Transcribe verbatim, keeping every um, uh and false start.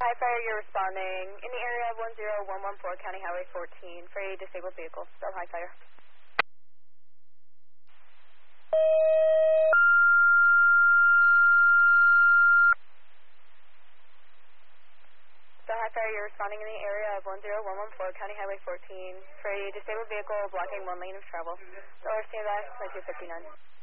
Hi, Fire, you're responding in the area of one zero one one four County Highway fourteen for a disabled vehicle. Still High Fire. Still High Fire, you're responding in the area of one zero one one four County Highway fourteen for a disabled vehicle blocking one lane of travel. Dollar standby, twenty-two fifty-nine.